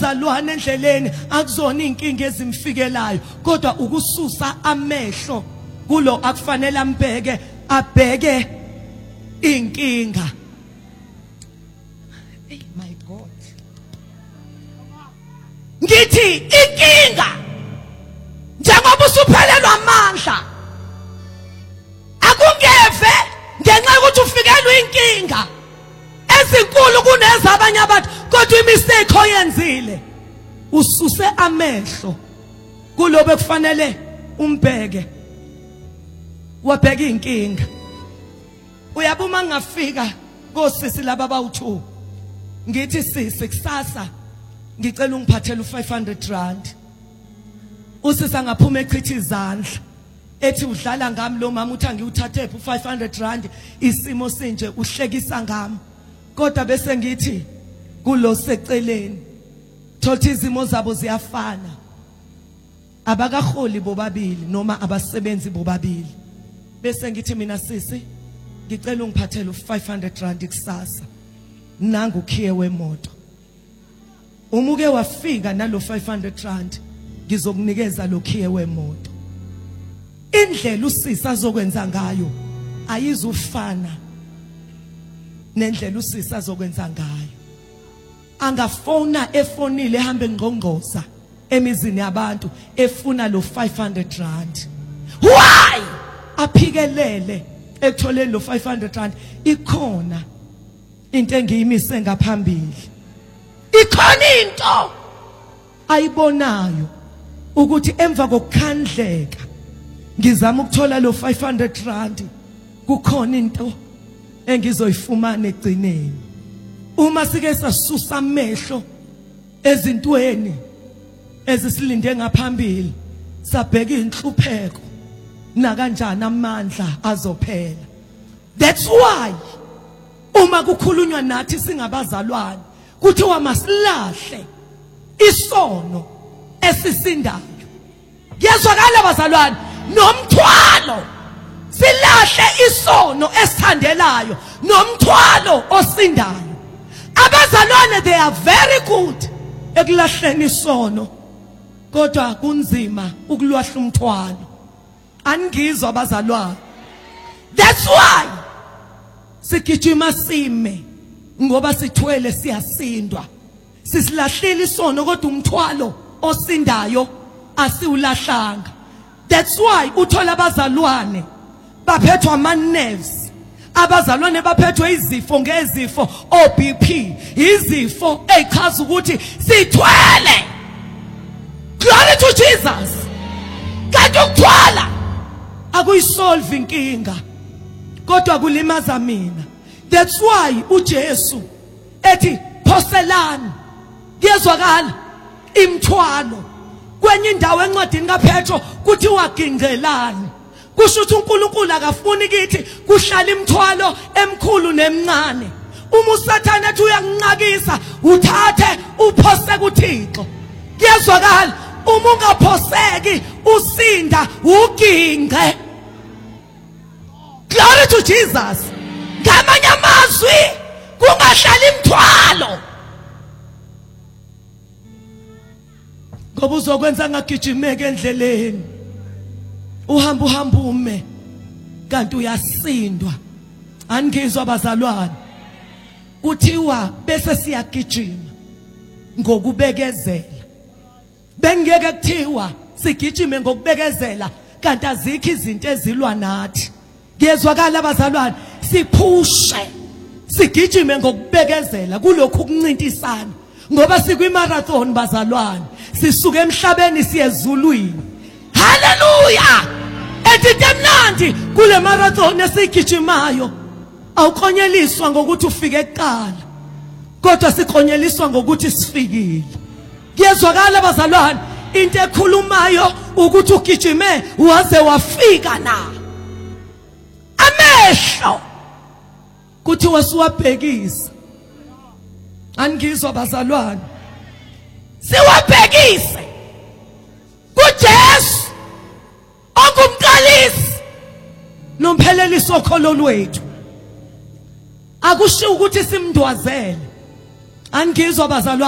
abazalwane endleleni akuzona inkinga ezimfikelayo kodwa ukususa amehlo kulo akufanele ambheke abheke inkinga. Hey my God, ngithi inkinga njengoba usuphelelwa amandla akungeve ngenxa yokuthi ufikelwe inkinga ezinkulu kunezabanye abantu kodwa imistake oyenzile ususe amehlo kulo bekufanele umbheke wabheka inkinga. Uyabuma ngafika kosisi laba bawu2 ngithi sisi kusasa ngicela ungiphathele u500 usisi angaphuma echitha izandla ethi udlala ngami lo mama uthi angiwuthathe u500 isimo sinje uhlekisa ngami kodwa bese ngithi kulo seceleni thothi izimo zabo ziyafana abakaholi bobabili noma abasebenzi bobabili bese ngithi mina sisi ngicela ungiphathele u500 kusasa nangu ukhiye wemoto umuke wafika nalo 500 ngizokunikeza lo khiye wemoto. Indlela usisi azokwenza ngayo ayizufana nendlela usisi azokwenza ngayo. Angafona efonile ehambe ngqongqoza emizini yabantu efuna lo 500. Why aphikelele ekutholeni lo 500 ikhona into engiyimise ngaphambili. Ikhona into ayibonayo ukuthi emva kokukhandleka ngizama ukuthola lo 500 kukhona into engizoyifumana egcineni. Uma sike sasusa amehlo ezintweni ezisilinde ngaphambili sabheka inhlupheko na kanjani amandla azophela. That's why uma kukhulunywa nathi singabazalwane kuthiwa masilahle isono esisindayo. Kuyezwakala bazalwane nomthwalo silahle isono esithandelayo nomthwalo osindayo. Abazalwane they are very good ekulahleni isono kodwa kunzima ukulwahla umthwalo. Angizwa abazalwane. That's why sigijima sime ngoba sithwele siyasindwa. Sisilahlile isono kodwa umthwalo osindayo asiwulahlanga. That's why uthola abazalwane baphethwa ama nerves. Abazalwane baphethwe izifo ngezifo OBP, izifo echaza ukuthi sithwele. Glory to Jesus. Kanti ukuthwala akuyisolve inkinga kodwa kulimaza mina. That's why uJesu ethi phoselani. Kuyezwakala imthwalo kwenye indawo encwadini kaPetro kuthiwa gingelani. Kusho ukuthi uNkulunkulu akafuni kithi kuhlala imthwalo emkhulu nemncane. Uma uSathane ethi uyanqakisa uthathe uphose kuThixo. Kuyezwakala uma ungaphoseki usinda uginge. Glory to Jesus. Ngamanye amazwi kungahlala imthwalo ngoba uzokwenza ngagijimeke endleleni uhamba ume kanti uyasindwa. Angizwa abazalwane kuthiwa bese siyagijima ngokubekezela. Bengeke kuthiwa sigijime ngokubekezela kanti azikho izinto ezilwa nathi. Kuyezwakala abazalwane siphushe sigijime ngokubekezela kulokhu ukuncintisana ngoba sikwi-marathon bazalwane sisuke emhlabeni siye ezulwini. Hallelujah. Etite mnandi kule marathon esigijimayo awukonyeliswa ngokuthi ufike eqala kodwa sikonyeliswa ngokuthi sifikile. Kuyezwakala abazalwane into ekhulumayo ukuthi ugijime waze wafika na. Amehlo kuthiwa siwabhekisa. Angizwa abazalwane siwabhekise kuJesu ongumqalisi nomphelelisi wokholo lwethu. Akusho ukuthi simndwazele. Angizwa abazalwane.